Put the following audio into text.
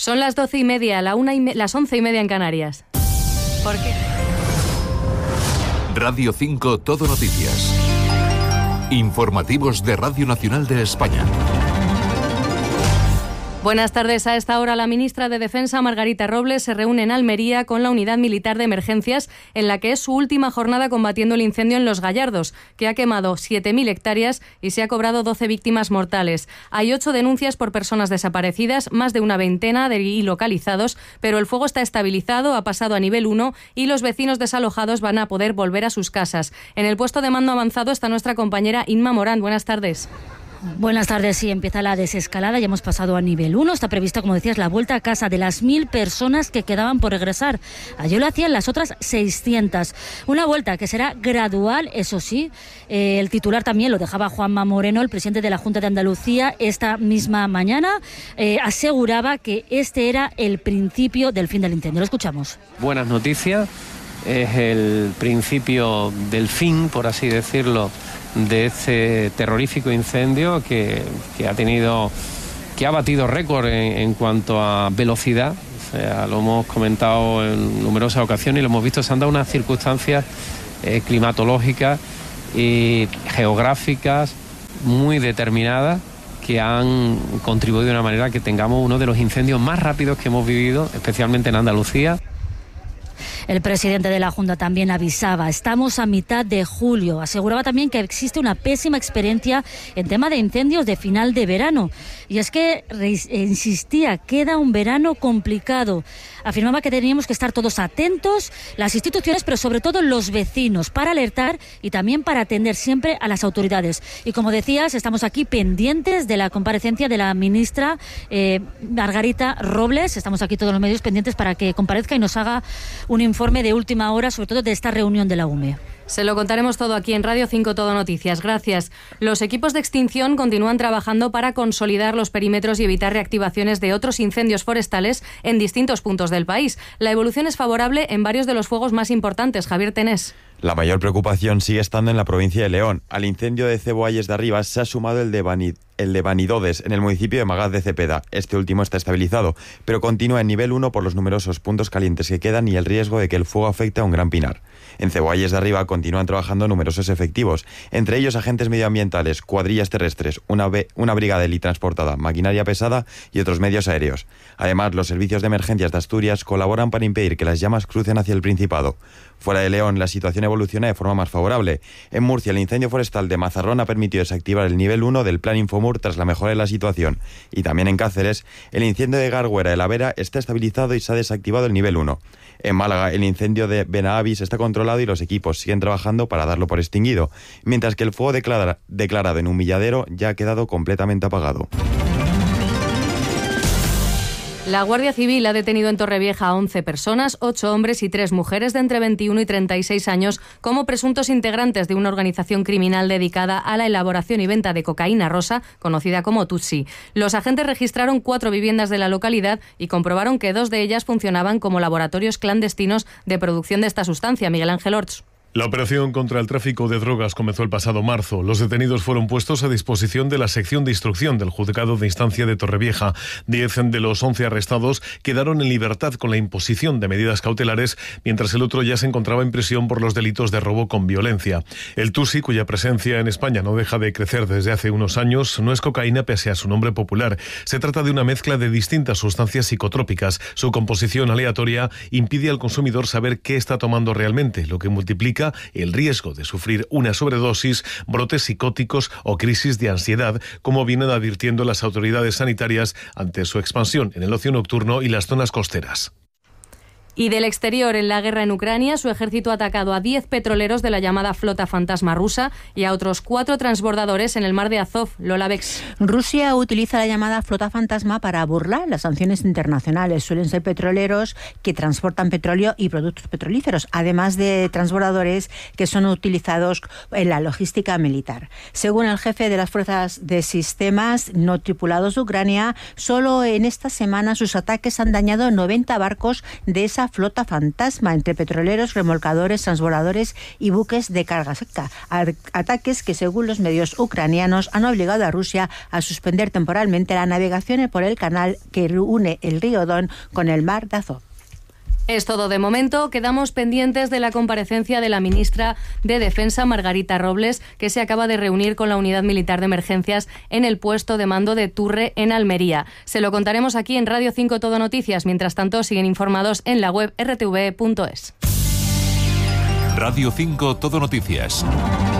Son las 12:30, las 11:30 en Canarias. ¿Por qué? Radio 5 Todo Noticias. Informativos de Radio Nacional de España. Buenas tardes. A esta hora la ministra de Defensa, Margarita Robles, se reúne en Almería con la Unidad Militar de Emergencias, en la que es su última jornada combatiendo el incendio en Los Gallardos, que ha quemado 7.000 hectáreas y se ha cobrado 12 víctimas mortales. Hay 8 denuncias por personas desaparecidas, más de una veintena de ilocalizados, pero el fuego está estabilizado, ha pasado a nivel 1 y los vecinos desalojados van a poder volver a sus casas. En el puesto de mando avanzado está nuestra compañera Inma Morán. Buenas tardes. Buenas tardes. Sí, empieza la desescalada, ya hemos pasado a nivel 1. Está prevista, como decías, la vuelta a casa de las 1.000 personas que quedaban por regresar. Ayer lo hacían las otras 600. Una vuelta que será gradual, eso sí. El titular también lo dejaba Juanma Moreno, el presidente de la Junta de Andalucía, esta misma mañana. Aseguraba que este era el principio del fin del incendio. Lo escuchamos. Buenas noticias. Es el principio del fin, por así decirlo, de este terrorífico incendio que ha batido récord en cuanto a velocidad. O sea, lo hemos comentado en numerosas ocasiones y lo hemos visto. Se han dado unas circunstancias climatológicas y geográficas muy determinadas que han contribuido de una manera que tengamos uno de los incendios más rápidos que hemos vivido, especialmente en Andalucía. El presidente de la Junta también avisaba, estamos a mitad de julio. Aseguraba también que existe una pésima experiencia en tema de incendios de final de verano. Y es que insistía, queda un verano complicado. Afirmaba que teníamos que estar todos atentos, las instituciones, pero sobre todo los vecinos, para alertar y también para atender siempre a las autoridades. Y como decías, estamos aquí pendientes de la comparecencia de la ministra Margarita Robles. Estamos aquí todos los medios pendientes para que comparezca y nos haga un informe de última hora, sobre todo de esta reunión de la UME. Se lo contaremos todo aquí en Radio 5 Todo Noticias. Gracias. Los equipos de extinción continúan trabajando para consolidar los perímetros y evitar reactivaciones de otros incendios forestales en distintos puntos del país. La evolución es favorable en varios de los fuegos más importantes. Javier Tenés. La mayor preocupación sigue estando en la provincia de León. Al incendio de Cebolles de Arribas se ha sumado el de Vanidodes, en el municipio de Magaz de Cepeda. Este último está estabilizado, pero continúa en nivel 1 por los numerosos puntos calientes que quedan y el riesgo de que el fuego afecte a un gran pinar. En Cebolles de Arriba continúan trabajando numerosos efectivos, entre ellos agentes medioambientales, cuadrillas terrestres, una brigada helitransportada, maquinaria pesada y otros medios aéreos. Además, los servicios de emergencias de Asturias colaboran para impedir que las llamas crucen hacia el Principado. Fuera de León, la situación evoluciona de forma más favorable. En Murcia, el incendio forestal de Mazarrón ha permitido desactivar el nivel 1 del Plan Infomur tras la mejora de la situación. Y también en Cáceres, el incendio de Garguera de la Vera está estabilizado y se ha desactivado el nivel 1. En Málaga, el incendio de Benahavis está controlado y los equipos siguen trabajando para darlo por extinguido, mientras que el fuego declarado en Humilladero ya ha quedado completamente apagado. La Guardia Civil ha detenido en Torrevieja a 11 personas, 8 hombres y 3 mujeres de entre 21 y 36 años como presuntos integrantes de una organización criminal dedicada a la elaboración y venta de cocaína rosa, conocida como Tutsi. Los agentes registraron 4 viviendas de la localidad y comprobaron que 2 de ellas funcionaban como laboratorios clandestinos de producción de esta sustancia. Miguel Ángel Orts. La operación contra el tráfico de drogas comenzó el pasado marzo. Los detenidos fueron puestos a disposición de la sección de instrucción del Juzgado de Instancia de Torrevieja. 10 de los 11 arrestados quedaron en libertad con la imposición de medidas cautelares, mientras el otro ya se encontraba en prisión por los delitos de robo con violencia. El Tutsi, cuya presencia en España no deja de crecer desde hace unos años, no es cocaína pese a su nombre popular. Se trata de una mezcla de distintas sustancias psicotrópicas. Su composición aleatoria impide al consumidor saber qué está tomando realmente, lo que multiplica el riesgo de sufrir una sobredosis, brotes psicóticos o crisis de ansiedad, como vienen advirtiendo las autoridades sanitarias ante su expansión en el ocio nocturno y las zonas costeras. Y del exterior, en la guerra en Ucrania, su ejército ha atacado a 10 petroleros de la llamada flota fantasma rusa y a otros 4 transbordadores en el mar de Azov. Lola Bex. Rusia utiliza la llamada flota fantasma para burlar las sanciones internacionales. Suelen ser petroleros que transportan petróleo y productos petrolíferos, además de transbordadores que son utilizados en la logística militar. Según el jefe de las fuerzas de sistemas no tripulados de Ucrania, solo en esta semana sus ataques han dañado 90 barcos de esa esa flota fantasma entre petroleros, remolcadores, transbordadores y buques de carga seca. Ataques que, según los medios ucranianos, han obligado a Rusia a suspender temporalmente la navegación por el canal que une el río Don con el mar de Azov. Es todo de momento. Quedamos pendientes de la comparecencia de la ministra de Defensa, Margarita Robles, que se acaba de reunir con la Unidad Militar de Emergencias en el puesto de mando de Turre, en Almería. Se lo contaremos aquí en Radio 5 Todo Noticias. Mientras tanto, siguen informados en la web rtv.es. Radio 5 Todo Noticias.